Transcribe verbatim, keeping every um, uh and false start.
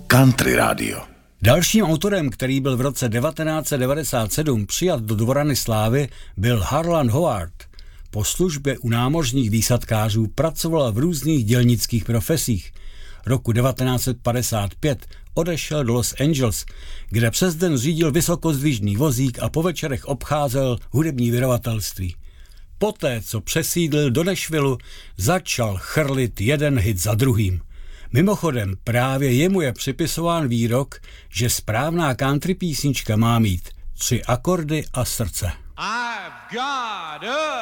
Country Radio. Dalším autorem, který byl v roce devatenáct set devadesát sedm přijat do Dvorany slávy, byl Harlan Howard. Po službě u námořních výsadkářů pracoval v různých dělnických profesích. Roku devatenáct set padesát pět odešel do Los Angeles, kde přes den řídil vysokozdvižný vozík a po večerech obcházel hudební vydavatelství. Poté, co přesídlil do Nashvillu, začal chrlit jeden hit za druhým. Mimochodem, právě jemu je připisován výrok, že správná country písnička má mít tři akordy a srdce. I've got a